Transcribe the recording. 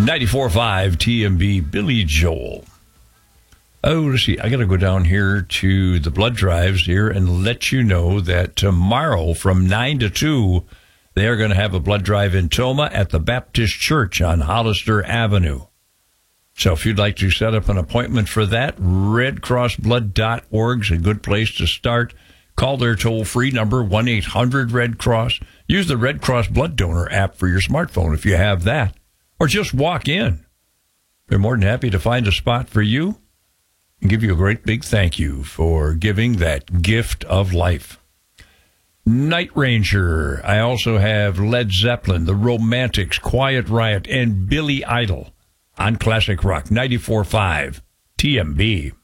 94.5 TMB, Billy Joel. Oh, let's see. I got to go down here to the blood drives here and let you know that tomorrow from 9 to 2, they are going to have a blood drive in Toma at the Baptist Church on Hollister Avenue. So if you'd like to set up an appointment for that, redcrossblood.org is a good place to start. Call their toll-free number, 1-800-RED-CROSS. Use the Red Cross Blood Donor app for your smartphone if you have that. Or just walk in. They're more than happy to find a spot for you and give you a great big thank you for giving that gift of life. Night Ranger. I also have Led Zeppelin, The Romantics, Quiet Riot, and Billy Idol on Classic Rock 94.5 TMB.